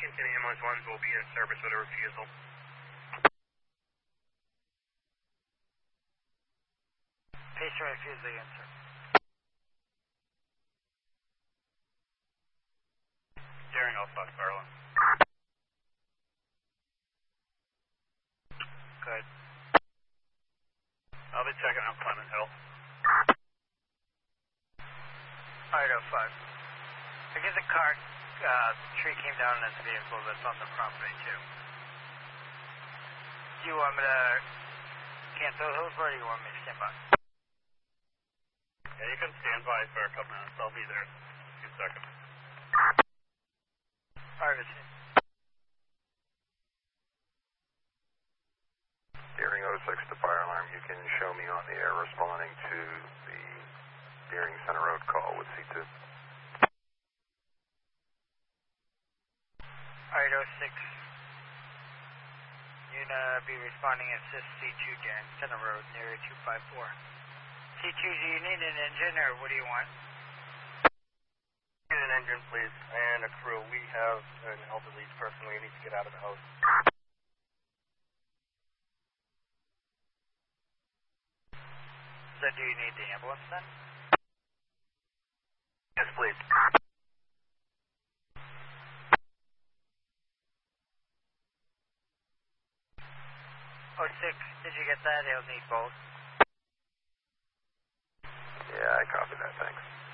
Washington ambulance 1s will be in service with a refusal. Patient refusal answer. Daring all Fox Farland. Good. I'll be checking out Clement Hill. Alright, 05. I guess a car tree came down on this vehicle that's on the property too. Do you want me to cancel those or do you want me to stand by? Yeah, you can stand by for a couple minutes. I'll be there in a few seconds. Alright, let's see. Deering 06 to fire alarm, you can show me on the air responding to the Deering Center Road call with C2. Alright, 06. You're gonna be responding as C2 Deering Center Road near 254. C2, do you need an engine or what do you want? Get an engine, please, and a crew. We have an elderly person we need to get out of the house. So do you need the ambulance then? Yes, please. 06, did you get that? He'll need both. Yeah, I copied that, thanks.